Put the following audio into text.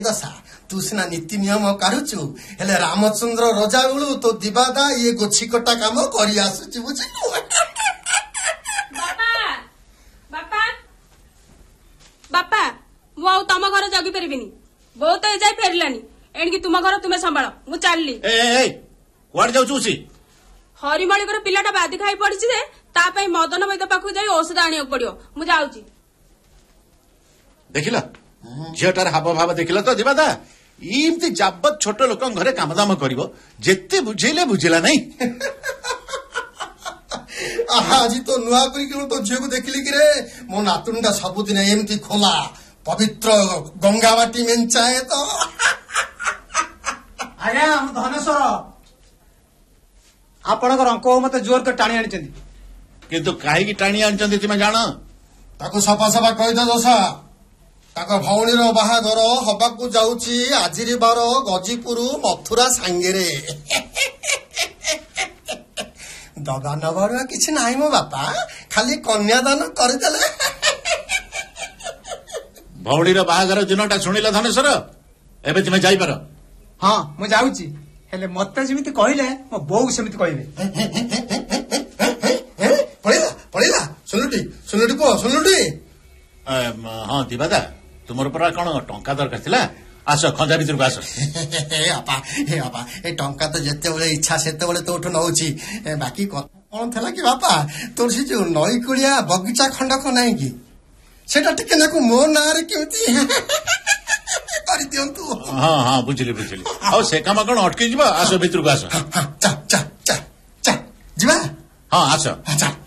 दशा तू सिना नीति नियम काढुचु हेले रामचंद्र रजा बेलू तो दिबादा ये गोछी कटा काम करी आसुची बुझिलु बापा बापा मु आउ तम घर जगी परिबिनी बहुत ए जाय फेरलानी एणकी तुम घर तुमे संभाळ मु चालली ए ए कुआड जाउचुसी हरिमळीकर पिलाटा बादी खाई पड़िछि जे ता पई मदन वैद्य पाखु जाई औषध आनियो पड़ियो मु जाउची देखिला झीटार हाव भाव देखिला तो दिबादा इमती जाबत छोट लोक घरे कामदाम करिवो जेते बुझेले बुझिला नहीं आज तो नुआ करी तो झील को देखिली कि रे मो नातुंडा सबुदिन एमती खोला पवित्र गंगा बाटी मेंचाए तो आज्ञा हम धनेश्वर आपणकर अंक मत जोर कर टाणी आनी किंतु काहे टाणी आनी तुम जान ताको सफा सफा कही दे दशा ताको भौणीर बाहाघर हबाकू जाउची आजिरी बार गजीपुर मथुरा सांगेरे दगा नगर किछि नाही मो बापा खाली कन्यादान करदेले भौणीर बाहाघर दिनटा शुणिल धनेश्वर एबे तुम जाई पार हाँ मु जाउची हेले मते जेमिति कहिले मो बो सेमिति कहिबे पळेला सुनुटी को सुनुटी हाँ दिबादा तुमर परा कौन टंका दरकार थिला आस खंजा भितर को आस हे बापा ए टंका तो जेते बेले इच्छा सेते बेले तोठु नउची बाकी कौन थला कि बापा तोर से जो नई कुड़िया बगीचा खंडक नाही कि सेटा टिके नाकु मो नारे केमती करि दियंतु हाँ हाँ बुझिली और से काम कौन अटकी जीवा आस भितर को आस चा चा चा चा जीवा हाँ आस